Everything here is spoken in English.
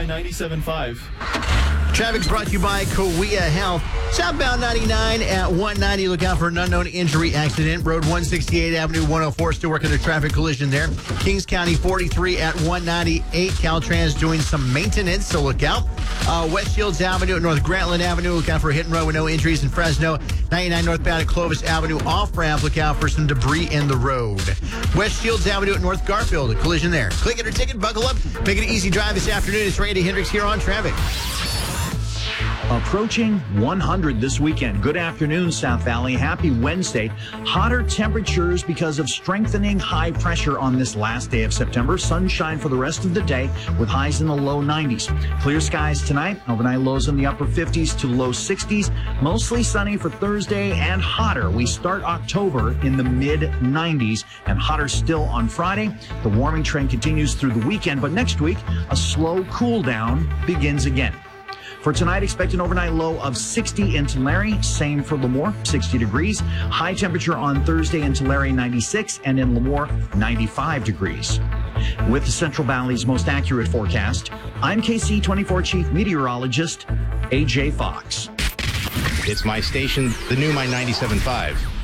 97.5. Traffic's brought to you by Kawea Health. Southbound 99 at 190. Look out for an unknown injury accident. Road 168, Avenue 104. Still working a traffic collision there. Kings County 43 at 198. Caltrans doing some maintenance, so look out. West Shields Avenue at North Grantland Avenue. Look out for a hit and run with no injuries in Fresno. 99 northbound at Clovis Avenue off ramp. Look out for some debris in the road. West Shields Avenue at North Garfield. A collision there. Click it or ticket. Buckle up. Make it an easy drive this afternoon. It's Randy Hendricks here on Traffic. Approaching 100 this weekend. Good afternoon, South Valley. Happy Wednesday. Hotter temperatures because of strengthening high pressure on this last day of September. Sunshine for the rest of the day with highs in the low 90s. Clear skies tonight. Overnight lows in the upper 50s to low 60s. Mostly sunny for Thursday and hotter. We start October in the mid 90s and hotter still on Friday. The warming trend continues through the weekend, but next week, a slow cool down begins again. For tonight, expect an overnight low of 60 in Tulare. Same for Lemoore, 60 degrees. High temperature on Thursday in Tulare, 96, and in Lemoore, 95 degrees. With the Central Valley's most accurate forecast, I'm KC24 Chief Meteorologist AJ Fox. It's my station, the new My 97.5.